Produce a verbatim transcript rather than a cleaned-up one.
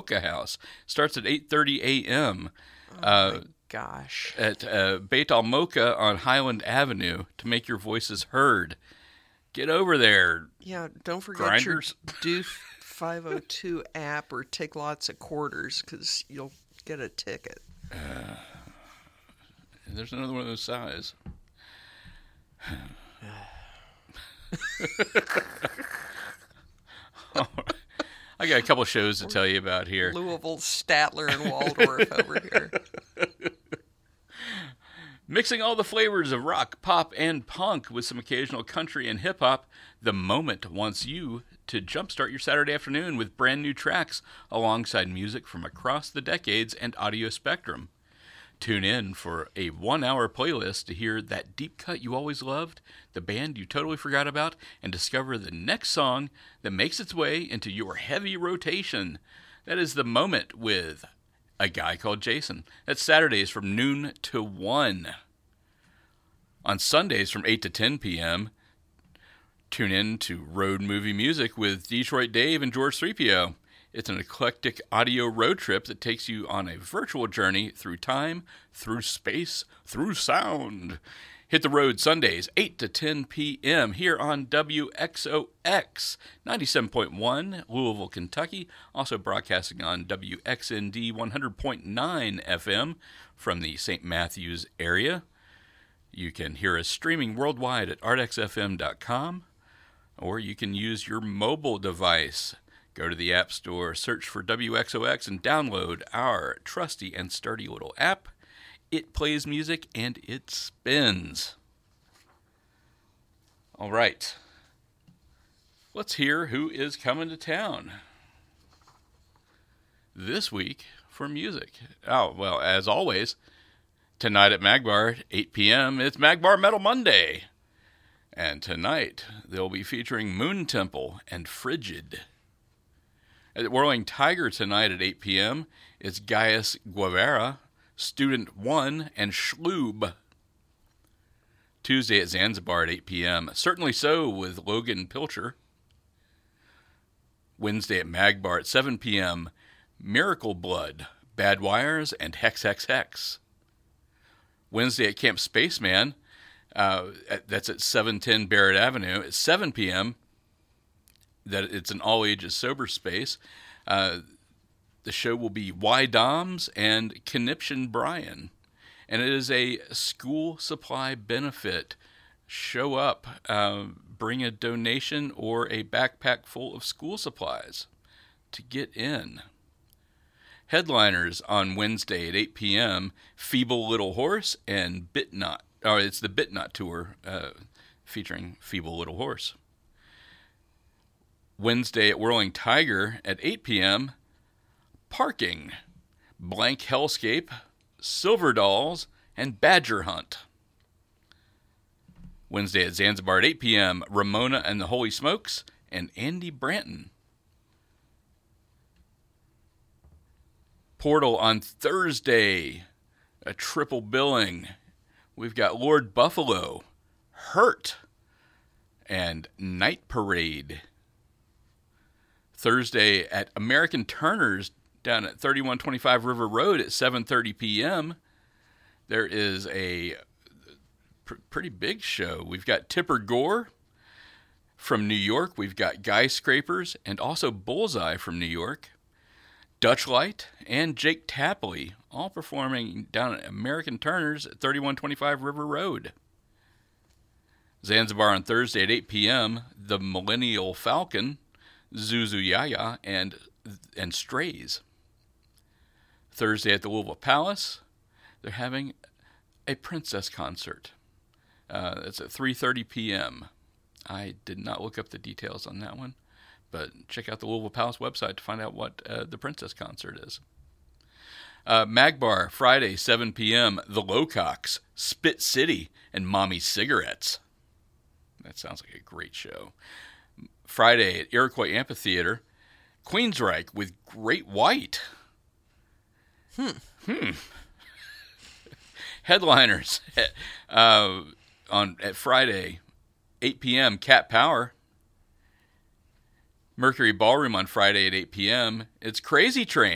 Mocha House. Starts at eight thirty a.m. Oh, uh, my gosh. At uh, Beit Al Mocha on Highland Avenue to make your voices heard. Get over there. Yeah, don't forget grinders. your Doof five oh two app or take lots of quarters because you'll get a ticket. Uh, there's another one of those size. I got a couple shows to tell you about here. Louisville, Statler, and Waldorf over here. Mixing all the flavors of rock, pop, and punk with some occasional country and hip-hop, The Moment wants you to jumpstart your Saturday afternoon with brand new tracks alongside music from across the decades and audio spectrum. Tune in for a one-hour playlist to hear that deep cut you always loved, the band you totally forgot about, and discover the next song that makes its way into your heavy rotation. That is The Moment with A Guy Called Jason. That's Saturdays from noon to one. On Sundays from eight to ten p.m., tune in to Road Movie Music with Detroit Dave and George three P O. It's an eclectic audio road trip that takes you on a virtual journey through time, through space, through sound. Hit the road Sundays, eight to ten p.m. here on W X O X ninety-seven point one, Louisville, Kentucky. Also broadcasting on W X N D one hundred point nine F M from the Saint Matthews area. You can hear us streaming worldwide at art x f m dot com, or you can use your mobile device. Go to the App Store, search for W X O X, and download our trusty and sturdy little app. It plays music, and it spins. All right. Let's hear who is coming to town this week for music. Oh, well, as always, tonight at Magbar at eight p.m., it's Magbar Metal Monday. And tonight, they'll be featuring Moon Temple and Frigid. At Whirling Tiger tonight at eight p.m., it's Gaius Guevara, Student One, and Schloob. Tuesday at Zanzibar at eight p.m., Certainly So with Logan Pilcher. Wednesday at Magbar at seven p.m., Miracle Blood, Bad Wires, and Hex Hex Hex. Wednesday at Camp Spaceman, uh, at, that's at seven ten Barrett Avenue, at seven p.m., that it's an all-ages sober space. Uh, the show will be Y-Doms and Conniption Brian. And it is a school supply benefit. Show up, uh, bring a donation or a backpack full of school supplies to get in. Headliners on Wednesday at eight p.m., Feeble Little Horse and Bitnot. Oh, it's the Bitnot Tour uh, featuring Feeble Little Horse. Wednesday at Whirling Tiger at eight p.m., Parking, Blank Hellscape, Silver Dolls, and Badger Hunt. Wednesday at Zanzibar at eight p.m., Ramona and the Holy Smokes and Andy Branton. Portal on Thursday, a triple billing. We've got Lord Buffalo, Hurt, and Night Parade. Thursday at American Turners down at thirty-one twenty-five River Road at seven thirty p.m. There is a pr- pretty big show. We've got Tipper Gore from New York. We've got Guy Scrapers and also Bullseye from New York. Dutch Light and Jake Tapley all performing down at American Turners at thirty-one twenty-five River Road. Zanzibar on Thursday at eight p.m. The Millennial Falcon, Zuzu Yaya, and and Strays. Thursday at the Louisville Palace, they're having a Princess concert. Uh, it's at three thirty p.m. I did not look up the details on that one, but check out the Louisville Palace website to find out what uh, the Princess concert is. Uh, Magbar, Friday, seven p.m., The Lowcocks, Spit City, and Mommy Cigarettes. That sounds like a great show. Friday at Iroquois Amphitheater, Queensryche with Great White. Hmm. Hmm. Headliners uh, on at Friday, eight p.m., Cat Power. Mercury Ballroom on Friday at eight p.m., it's Crazy Train.